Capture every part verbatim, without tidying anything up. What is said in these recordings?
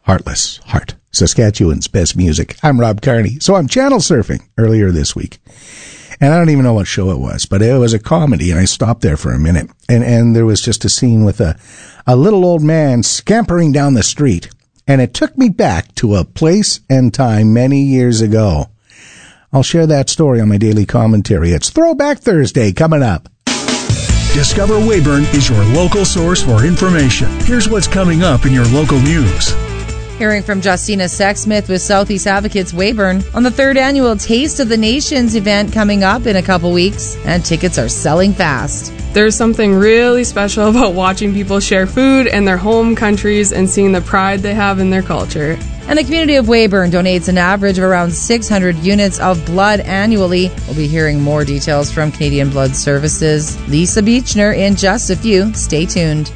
Heartless Heart, Saskatchewan's best music. I'm Rob Carney. So I'm channel surfing earlier this week. And I don't even know what show it was, but it was a comedy, and I stopped there for a minute. And, and there was just a scene with a, a little old man scampering down the street. And it took me back to a place and time many years ago. I'll share that story on my daily commentary. It's Throwback Thursday coming up. Discover Weyburn is your local source for information. Here's what's coming up in your local news. Hearing from Justina Sexsmith with Southeast Advocates Weyburn on the third annual Taste of the Nations event coming up in a couple weeks, and tickets are selling fast. There's something really special about watching people share food in their home countries and seeing the pride they have in their culture. And the community of Weyburn donates an average of around six hundred units of blood annually. We'll be hearing more details from Canadian Blood Services. Lisa Beechner in just a few. Stay tuned.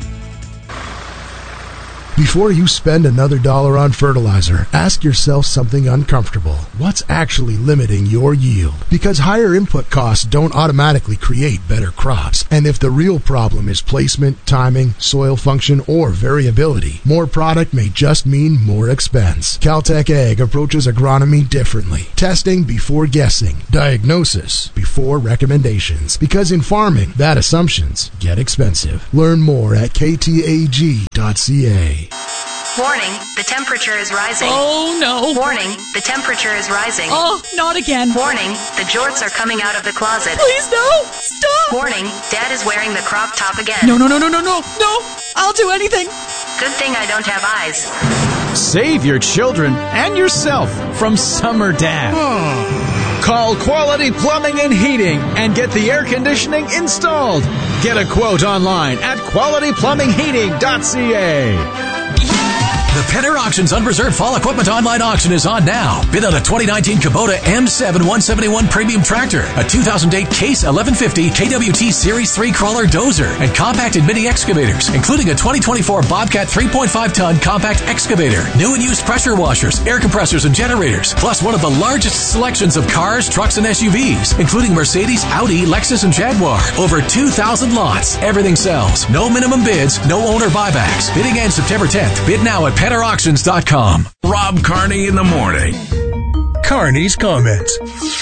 Before you spend another dollar on fertilizer, ask yourself something uncomfortable. What's actually limiting your yield? Because higher input costs don't automatically create better crops. And if the real problem is placement, timing, soil function, or variability, more product may just mean more expense. Caltech Ag approaches agronomy differently. Testing before guessing. Diagnosis before recommendations. Because in farming, bad assumptions get expensive. Learn more at k t a g dot c a. Warning, the temperature is rising. Oh, no. Warning, the temperature is rising. Oh, not again. Warning, the jorts are coming out of the closet. Please, no. Stop. Warning, Dad is wearing the crop top again. No, no, no, no, no, no. No, I'll do anything. Good thing I don't have eyes. Save your children and yourself from Summer Dad. Call Quality Plumbing and Heating and get the air conditioning installed. Get a quote online at quality plumbing heating dot c a. The Penner Auctions Unreserved Fall Equipment Online Auction is on now. Bid on a twenty nineteen Kubota M seven one seventy-one Premium Tractor, a two thousand eight Case eleven fifty K W T Series three Crawler Dozer, and compacted mini excavators, including a twenty twenty-four Bobcat three point five ton compact excavator, new and used pressure washers, air compressors, and generators, plus one of the largest selections of cars, trucks, and S U Vs, including Mercedes, Audi, Lexus, and Jaguar. Over two thousand lots. Everything sells. No minimum bids, no owner buybacks. Bidding ends September tenth. Bid now at penner auctions dot com. Rob Carney in the morning. Carney's comments.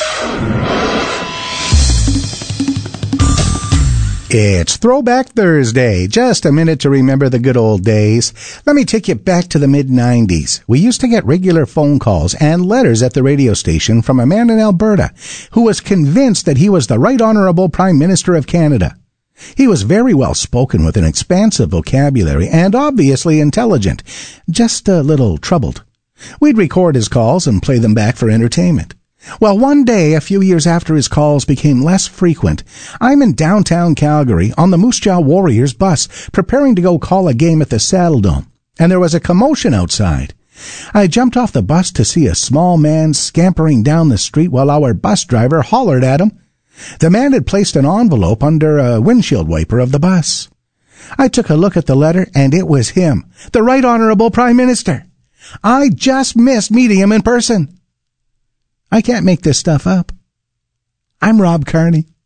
It's Throwback Thursday. Just a minute to remember the good old days. Let me take you back to the mid nineties. We used to get regular phone calls and letters at the radio station from a man in Alberta who was convinced that he was the Right Honourable Prime Minister of Canada. He was very well spoken with an expansive vocabulary and obviously intelligent, just a little troubled. We'd record his calls and play them back for entertainment. Well, one day, a few years after his calls became less frequent, I'm in downtown Calgary on the Moose Jaw Warriors bus, preparing to go call a game at the Saddle Dome, and there was a commotion outside. I jumped off the bus to see a small man scampering down the street while our bus driver hollered at him. The man had placed an envelope under a windshield wiper of the bus. I took a look at the letter, and it was him, the Right Honourable Prime Minister. I just missed meeting him in person. I can't make this stuff up. I'm Rob Carney.